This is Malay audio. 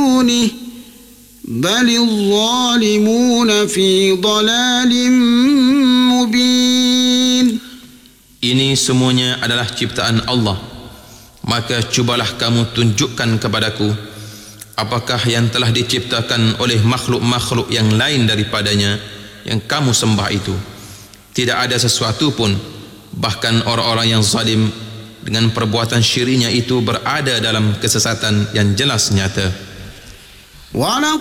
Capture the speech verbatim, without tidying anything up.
بل الظالمون في ضلال مبين. Ini semuanya adalah ciptaan Allah. Maka cubalah kamu tunjukkan kepadaku apakah yang telah diciptakan oleh makhluk-makhluk yang lain daripadanya yang kamu sembah itu. Tidak ada sesuatu pun, bahkan orang-orang yang zalim dengan perbuatan syiriknya itu berada dalam kesesatan yang jelas nyata.